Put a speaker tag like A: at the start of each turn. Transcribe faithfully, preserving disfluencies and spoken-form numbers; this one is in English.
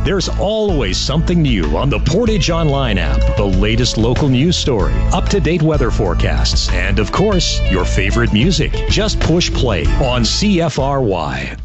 A: There's always something new on the Portage Online app. The latest local news story, up-to-date weather forecasts, and of course, your favorite music. Just push play on C F R Y.